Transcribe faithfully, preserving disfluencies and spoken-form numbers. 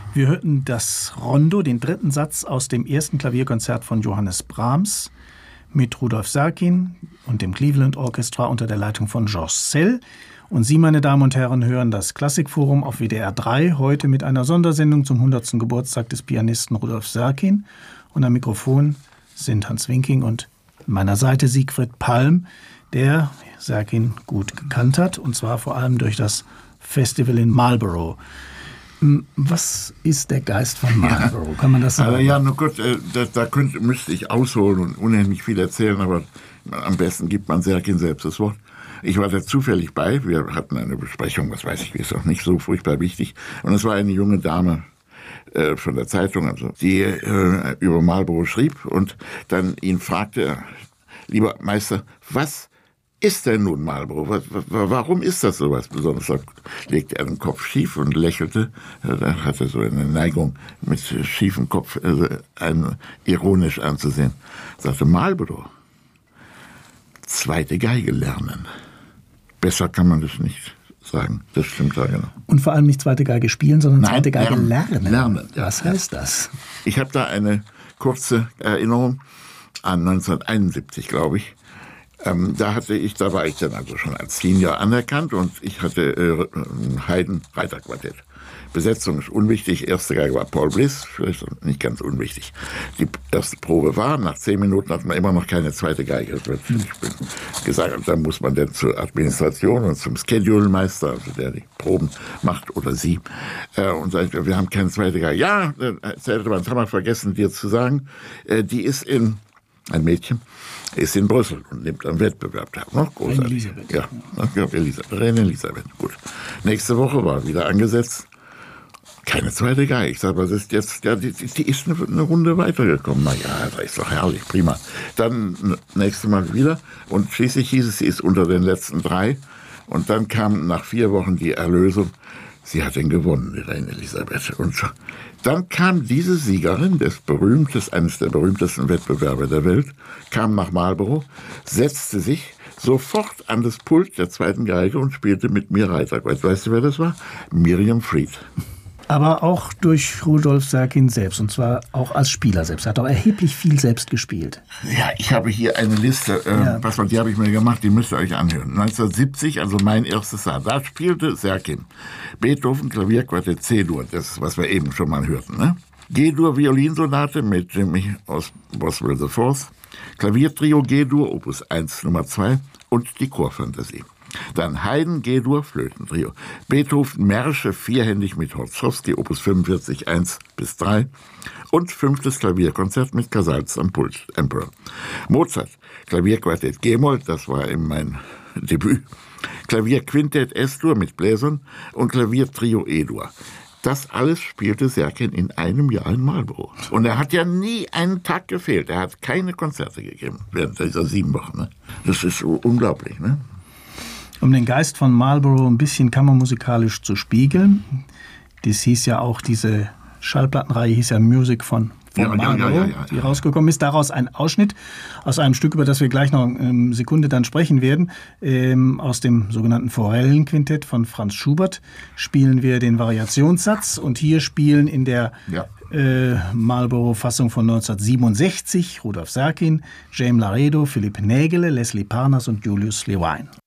Wir hörten das Rondo, den dritten Satz aus dem ersten Klavierkonzert von Johannes Brahms mit Rudolf Serkin und dem Cleveland Orchestra unter der Leitung von Georges Szell. Und Sie, meine Damen und Herren, hören das Klassikforum auf W D R drei, heute mit einer Sondersendung zum hundertsten Geburtstag des Pianisten Rudolf Serkin. Und am Mikrofon sind Hans Winking und an meiner Seite Siegfried Palm, der Serkin gut gekannt hat, und zwar vor allem durch das Festival in Marlborough. Was ist der Geist von Marlborough? Kann man das sagen? Also ja, nur gut, äh, da, da könnte, müsste ich ausholen und unendlich viel erzählen, aber am besten gibt man Serkin selbst das Wort. Ich war da zufällig bei, wir hatten eine Besprechung, was weiß ich, ist auch nicht so furchtbar wichtig, und es war eine junge Dame äh, von der Zeitung, also die äh, über Marlborough schrieb und dann ihn fragte, lieber Meister, was ist denn nun Marlborough? Was, warum ist das so was Besonderes? Da legte er den Kopf schief und lächelte. Er hatte so eine Neigung, mit schiefem Kopf also einen ironisch anzusehen. Er sagte, Marlborough, zweite Geige lernen. Besser kann man das nicht sagen. Das stimmt ja genau. Und vor allem nicht zweite Geige spielen, sondern Nein, zweite Geige lernen. lernen. lernen ja. Was heißt das? Ich habe da eine kurze Erinnerung an neunzehnhunderteinundsiebzig, glaube ich. Ähm, da hatte ich, da war ich dann also schon als Senior anerkannt und ich hatte äh, Haydn-Reiterquartett. Besetzung ist unwichtig, erste Geige war Paul Bliss, vielleicht nicht ganz unwichtig. Die erste Probe war, nach zehn Minuten hat man immer noch keine zweite Geige. Ich bin gesagt, und dann muss man dann zur Administration und zum Schedule-Meister, also der die Proben macht, oder sie, äh, und sagt, wir haben keine zweite Geige. Ja, das hätte man dreimal vergessen, dir zu sagen, äh, die ist in, ein Mädchen, ist in Brüssel und nimmt am Wettbewerb teil. Ne? Großartig. Elisabeth. Ja, ja, Elisabeth. Reine Elisabeth. Gut. Nächste Woche war wieder angesetzt. Keine zweite Geige. Ich sage, was ist jetzt? Ja, die, die ist eine, eine Runde weitergekommen. Na ja, das ist doch herrlich, prima. Dann nächste Mal wieder. Und schließlich hieß es, sie ist unter den letzten drei. Und dann kam nach vier Wochen die Erlösung. Sie hat ihn gewonnen, die Reine Elisabeth. Und dann kam diese Siegerin des berühmtesten, eines der berühmtesten Wettbewerbe der Welt, kam nach Marlborough, setzte sich sofort an das Pult der zweiten Geige und spielte mit mir Reiterquartett. Weißt du, wer das war? Miriam Fried. Aber auch durch Rudolf Serkin selbst, und zwar auch als Spieler selbst. Er hat auch erheblich viel selbst gespielt. Ja, ich habe hier eine Liste, äh, ja. was, die habe ich mir gemacht, die müsst ihr euch anhören. neunzehnhundertsiebzig, also mein erstes Jahr, da spielte Serkin Beethoven Klavierquartett C-Dur, das, was wir eben schon mal hörten. Ne? G-Dur Violinsonate mit Jimmy aus Boswell the Fourth, Klaviertrio G-Dur, Opus eins, Nummer zwei und die Chorfantasie. Dann Haydn, G-Dur, Flötentrio. Beethoven, Märsche, vierhändig mit Hortzowski, Opus fünfundvierzig, eins bis drei. Und fünftes Klavierkonzert mit Casals am Pult, Emperor. Mozart, Klavierquartett G-Moll, das war eben mein Debüt. Klavierquintett S-Dur mit Bläsern und Klaviertrio E-Dur. Das alles spielte Serkin in einem Jahr in Marlborough. Und er hat ja nie einen Tag gefehlt. Er hat keine Konzerte gegeben während dieser sieben Wochen. Ne? Das ist unglaublich, ne? Um den Geist von Marlborough ein bisschen kammermusikalisch zu spiegeln. Das hieß ja auch, diese Schallplattenreihe hieß ja Music von, von ja, Marlborough, ja, ja, ja, ja. die rausgekommen ist. Daraus ein Ausschnitt aus einem Stück, über das wir gleich noch eine Sekunde dann sprechen werden. Ähm, aus dem sogenannten Forellenquintett von Franz Schubert spielen wir den Variationssatz. Und hier spielen in der ja. äh, Marlborough-Fassung von neunzehnhundertsiebenundsechzig Rudolf Serkin, James Laredo, Philipp Nägele, Leslie Parnas und Julius Levine.